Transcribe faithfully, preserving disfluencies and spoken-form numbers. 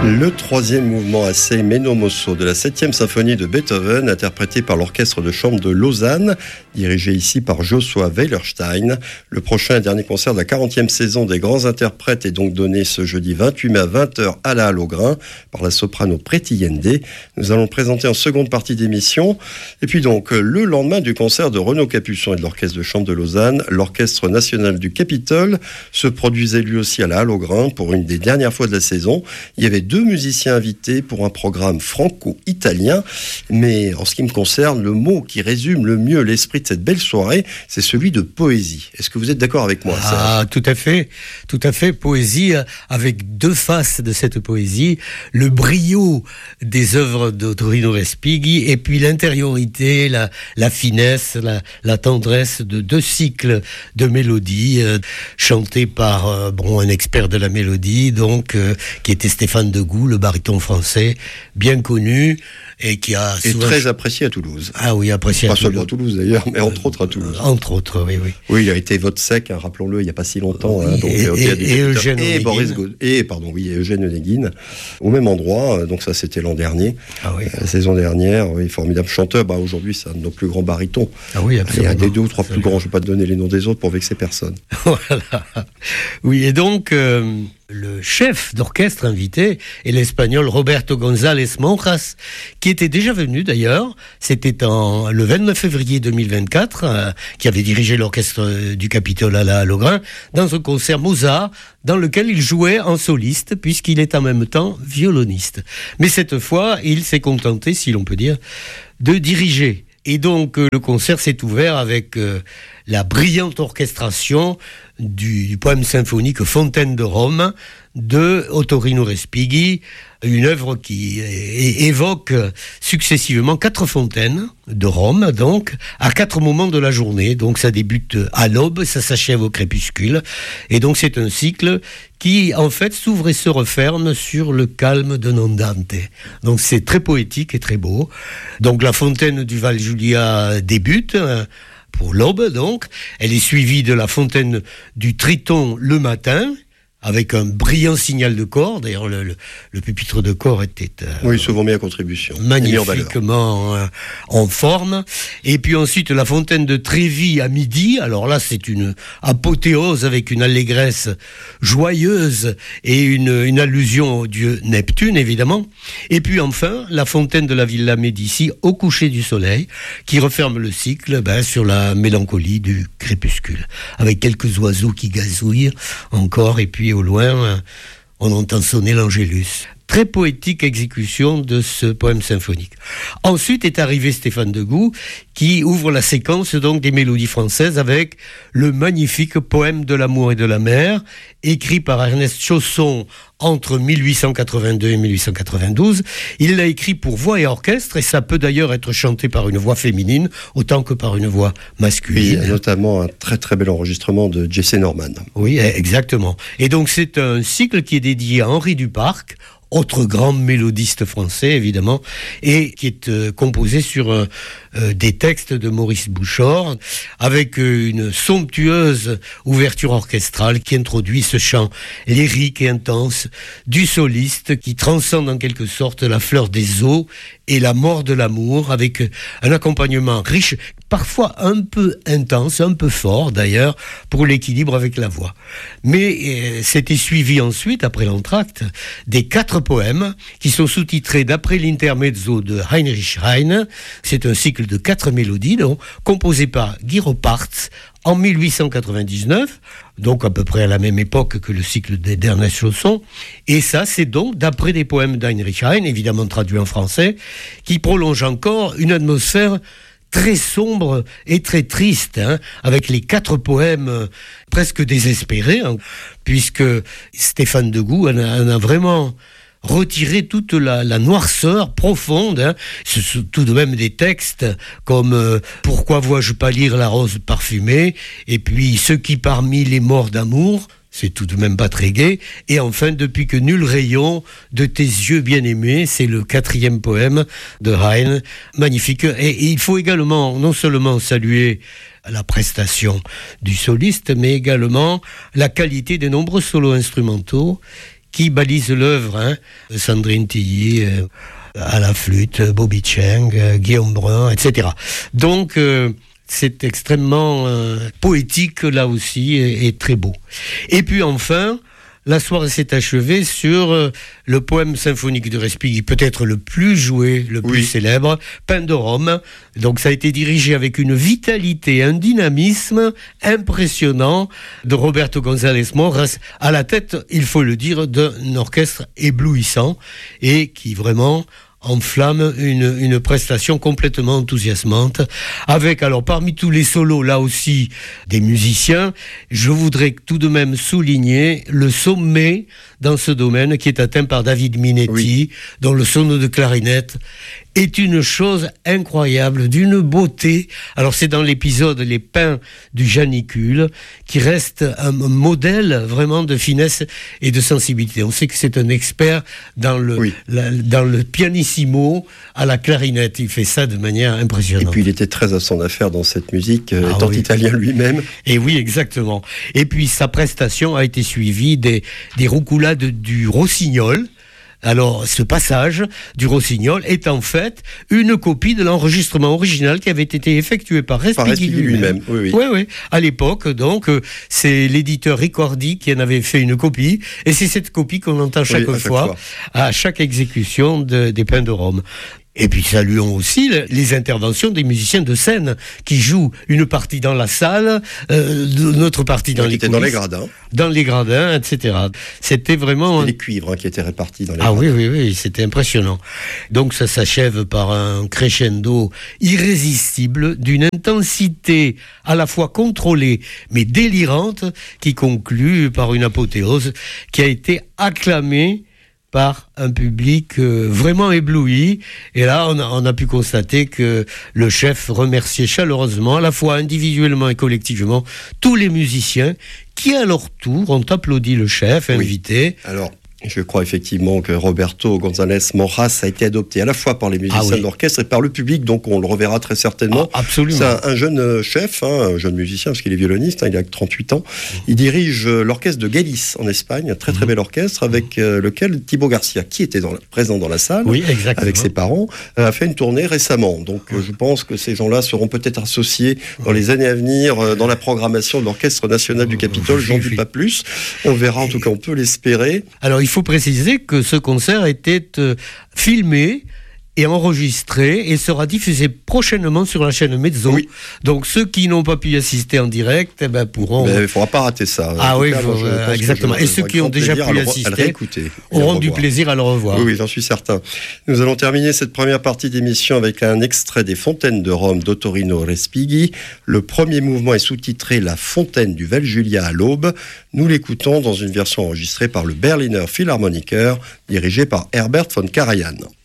Le troisième mouvement Assai Meno Mosso de la septième symphonie de Beethoven, interprété par l'orchestre de chambre de Lausanne, dirigé ici par Joshua Weilerstein. Le prochain et dernier concert de la quarantième saison des grands interprètes est donc donné ce jeudi vingt-huit mai à vingt heures à la Halle au Grain par la soprano Preti Yende. Nous allons le présenter en seconde partie d'émission. Et puis donc, le lendemain du concert de Renaud Capuçon et de l'orchestre de chambre de Lausanne, l'orchestre national du Capitole se produisait lui aussi à la Halle au Grain pour une des dernières fois de la saison. Il y avait deux musiciens invités pour un programme franco-italien, mais en ce qui me concerne, le mot qui résume le mieux l'esprit de cette belle soirée, c'est celui de poésie. Est-ce que vous êtes d'accord avec moi, Serge ? Ah, tout à fait, tout à fait, poésie avec deux faces de cette poésie, le brio des œuvres de Torino Respighi et puis l'intériorité, la, la finesse, la, la tendresse de deux cycles de mélodies euh, chantés par euh, bon, un expert de la mélodie, donc euh, qui était Stéphane Degout, le baryton français, bien connu et qui a et souvent... très apprécié à Toulouse. Ah oui, apprécié Pas à Toulouse. Pas seulement à Toulouse d'ailleurs, mais entre euh, autres à Toulouse. Entre autres, oui, oui. Oui, il a été vote sec, hein, rappelons-le, il n'y a pas si longtemps. Oui, hein, donc, et, et, et, et Eugène et Boris God... et pardon, oui, et Eugène Onegin, au même endroit. Donc ça, c'était l'an dernier, ah oui. la saison dernière. Oui, formidable chanteur. Bah aujourd'hui, c'est un de nos plus grands barytons. Ah oui, absolument. Il y a des deux ou trois absolument. Plus grands. Je ne vais pas te donner les noms des autres pour vexer personne. Voilà. Oui, et donc. Euh... Le chef d'orchestre invité est l'Espagnol Roberto González Monjas, qui était déjà venu d'ailleurs, c'était en, le vingt-neuf février deux mille vingt-quatre, euh, qui avait dirigé l'orchestre du Capitole à la Halle au Grain, dans un concert Mozart, dans lequel il jouait en soliste, puisqu'il est en même temps violoniste. Mais cette fois, il s'est contenté, si l'on peut dire, de diriger. Et donc, euh, le concert s'est ouvert avec euh, la brillante orchestration du, du poème symphonique Fontaine de Rome de Torino Respighi, une œuvre qui é- évoque successivement quatre fontaines de Rome, donc, à quatre moments de la journée. Donc, ça débute à l'aube, ça s'achève au crépuscule. Et donc, c'est un cycle qui, en fait, s'ouvre et se referme sur le calme d'un andante. Donc, c'est très poétique et très beau. Donc, la fontaine du Val Giulia débute, hein, pour l'aube, donc. Elle est suivie de la fontaine du Triton le matin, avec un brillant signal de corps. D'ailleurs, le, le, le pupitre de corps était euh, oui, souvent mis à contribution, magnifiquement en, en forme. Et puis ensuite, la fontaine de Trévi à midi. Alors là, c'est une apothéose avec une allégresse joyeuse et une, une allusion au dieu Neptune, évidemment. Et puis enfin, la fontaine de la Villa Médici au coucher du soleil, qui referme le cycle ben, sur la mélancolie du crépuscule, avec quelques oiseaux qui gazouillent encore, et puis au loin, on entend sonner l'Angélus. Très poétique exécution de ce poème symphonique. Ensuite est arrivé Stéphane Degout, qui ouvre la séquence donc des mélodies françaises avec le magnifique poème de l'amour et de la mer, écrit par Ernest Chausson entre mille huit cent quatre-vingt-deux et mille huit cent quatre-vingt-douze. Il l'a écrit pour voix et orchestre, et ça peut d'ailleurs être chanté par une voix féminine, autant que par une voix masculine. Oui, notamment un très très bel enregistrement de Jesse Norman. Oui, exactement. Et donc c'est un cycle qui est dédié à Henri Duparc, autre grand mélodiste français, évidemment, et qui est euh, composé sur euh, euh, des textes de Maurice Bouchard, avec euh, une somptueuse ouverture orchestrale qui introduit ce chant lyrique et intense du soliste qui transcende en quelque sorte la fleur des eaux et la mort de l'amour, avec un accompagnement riche, parfois un peu intense, un peu fort d'ailleurs, pour l'équilibre avec la voix. Mais euh, c'était suivi ensuite, après l'entracte, des quatre poèmes qui sont sous-titrés d'après l'intermezzo de Heinrich Heine. C'est un cycle de quatre mélodies, donc, composé par Guy Ropartz en mille huit cent quatre-vingt-dix-neuf, donc à peu près à la même époque que le cycle d'Ernest Chausson. Et ça, c'est donc d'après des poèmes d'Heinrich Heine, évidemment traduits en français, qui prolongent encore une atmosphère très sombre et très triste, hein, avec les quatre poèmes euh, presque désespérés, hein, puisque Stéphane Degout en a, en a vraiment retiré toute la, la noirceur profonde. Hein. Ce sont tout de même des textes comme euh, « Pourquoi vois-je pâlir la rose parfumée ?» et puis « Ceux qui parmi les morts d'amour » c'est tout de même pas très gai. Et enfin, depuis que nul rayon de tes yeux bien-aimés, c'est le quatrième poème de Heine, magnifique. Et, et il faut également, non seulement saluer la prestation du soliste, mais également la qualité des nombreux solos instrumentaux qui balisent l'œuvre. Hein. Sandrine Tilly euh, à la flûte, Bobby Cheng, euh, Guillaume Brun, et cetera. Donc, euh, c'est extrêmement euh, poétique là aussi et, et très beau. Et puis enfin, la soirée s'est achevée sur euh, le poème symphonique de Respighi, peut-être le plus joué, le plus oui. célèbre, Pain de Rome. Donc ça a été dirigé avec une vitalité, un dynamisme impressionnant de Roberto González Moras, à la tête, il faut le dire, d'un orchestre éblouissant et qui vraiment enflamme une, une prestation complètement enthousiasmante, avec, alors parmi tous les solos, là aussi, des musiciens, je voudrais tout de même souligner le sommet dans ce domaine qui est atteint par David Minetti, oui. dont le solo de clarinette est une chose incroyable, d'une beauté. Alors c'est dans l'épisode Les Pins du Janicule, qui reste un modèle vraiment de finesse et de sensibilité. On sait que c'est un expert dans le, oui. la, dans le pianissimo à la clarinette. Il fait ça de manière impressionnante. Et puis il était très à son affaire dans cette musique, ah, étant oui. italien lui-même. Et oui, exactement. Et puis sa prestation a été suivie des, des roucoulades du Rossignol. Alors, ce passage du Rossignol est en fait une copie de l'enregistrement original qui avait été effectué par Respighi lui-même. lui-même. Oui, oui. oui, oui. À l'époque, donc, c'est l'éditeur Ricordi qui en avait fait une copie, et c'est cette copie qu'on entend chaque, oui, à chaque fois, fois à chaque exécution de, des Pains de Rome. Et puis saluons aussi les interventions des musiciens de scène qui jouent une partie dans la salle, euh, une autre partie dans les coulisses, dans les gradins, dans les gradins, et cetera. C'était vraiment c'était les cuivres hein, qui étaient répartis dans les. Ah gradins. oui, oui, oui, c'était impressionnant. Donc ça s'achève par un crescendo irrésistible d'une intensité à la fois contrôlée mais délirante qui conclut par une apothéose qui a été acclamée par un public euh, vraiment ébloui. Et là, on a, on a pu constater que le chef remerciait chaleureusement, à la fois individuellement et collectivement, tous les musiciens qui, à leur tour, ont applaudi le chef invité. Oui. Alors, je crois effectivement que Roberto González Moras a été adopté à la fois par les musiciens ah oui. de l'orchestre et par le public, donc on le reverra très certainement. Ah, absolument. C'est un, un jeune chef, hein, un jeune musicien, parce qu'il est violoniste, hein, il a trente-huit ans. Il dirige l'orchestre de Galice en Espagne, un très très bel orchestre, avec euh, lequel Thibaut Garcia, qui était dans la, présent dans la salle, oui, exactement. avec ses parents, euh, a fait une tournée récemment. Donc euh, je pense que ces gens-là seront peut-être associés dans les années à venir euh, dans la programmation de l'Orchestre National du Capitole, j'en dis pas plus. On verra, en tout cas on peut l'espérer. Alors il Il faut préciser que ce concert était euh, filmé et enregistré et sera diffusé prochainement sur la chaîne Mezzo. Oui. Donc ceux qui n'ont pas pu y assister en direct, eh ben, pourront. Mais il ne faudra pas rater ça. Ah oui, cas, moi, euh, exactement. Je, et ceux qui ont déjà pu y assister auront du plaisir à le revoir. Oui, oui, j'en suis certain. Nous allons terminer cette première partie d'émission avec un extrait des Fontaines de Rome d'Ottorino Respighi. Le premier mouvement est sous-titré La Fontaine du Val Julia à l'aube. Nous l'écoutons dans une version enregistrée par le Berliner Philharmoniker, dirigé par Herbert von Karajan.